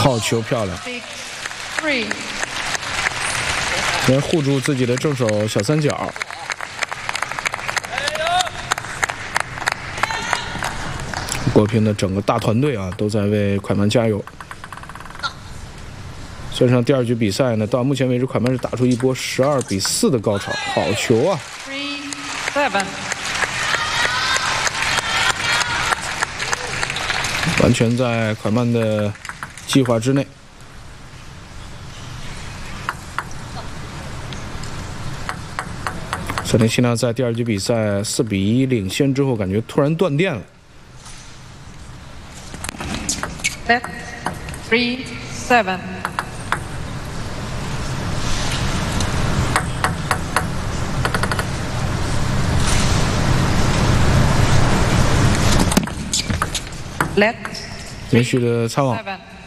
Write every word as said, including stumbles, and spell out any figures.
好球，漂亮！先护住自己的正手小三角。国乒的整个大团队啊，都在为快慢加油。算上第二局比赛呢，到目前为止，快慢是打出一波十二比四的高潮，好球啊！ Seven. 完全在快慢的计划之内。索尼希娜在第二局比赛四比一领先之后，感觉突然断电了。 Set. Three. Seven. Let. 连续的擦网。 Seven.